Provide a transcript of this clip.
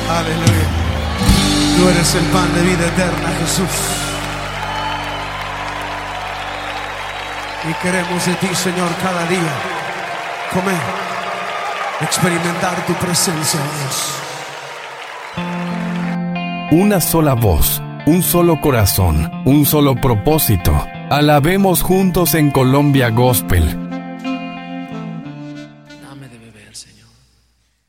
Aleluya. Tú eres el pan de vida eterna, Jesús. Y queremos de ti, Señor, cada día comer, experimentar tu presencia, Dios. Una sola voz, un solo corazón, un solo propósito. Alabemos juntos en Colombia Gospel.